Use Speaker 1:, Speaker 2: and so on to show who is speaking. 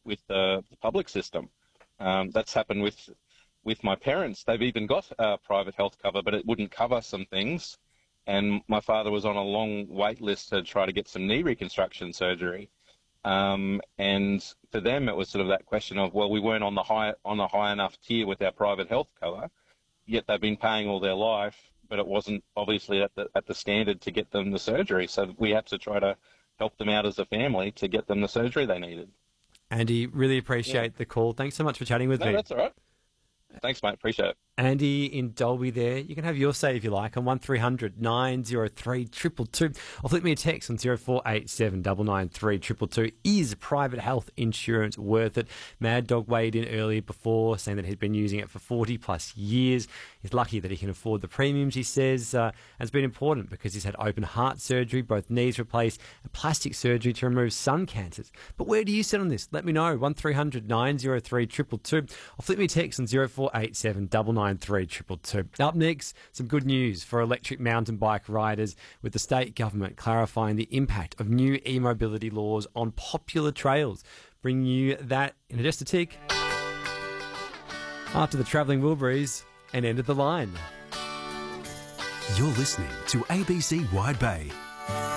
Speaker 1: the public system. That's happened with my parents. They've even got private health cover, but it wouldn't cover some things. And my father was on a long wait list to try to get some knee reconstruction surgery. And for them, it was sort of that question of, well, we weren't on a high enough tier with our private health cover, yet they've been paying all their life, but it wasn't obviously at the standard to get them the surgery. So we had to try to help them out as a family to get them the surgery they needed.
Speaker 2: Andy, really appreciate the call. Thanks so much for chatting with me.
Speaker 1: No, that's all right. Thanks, mate. Appreciate it.
Speaker 2: Andy in Dalby there. You can have your say if you like on 1300 903 222 or flip me a text on 0487 993 222. Is private health insurance worth it? Mad Dog weighed in earlier before saying that he'd been using it for 40 plus years. He's lucky that he can afford the premiums, he says. And it's been important because he's had open heart surgery, both knees replaced, and plastic surgery to remove some cancers. But where do you sit on this? Let me know. 1300 903 222 or flip me a text on 0487 993 222. Up next, some good news for electric mountain bike riders, with the state government clarifying the impact of new e-mobility laws on popular trails. Bringing you that in just a tick after the Travelling Wilburys and End of the Line.
Speaker 3: You're listening to ABC Wide Bay.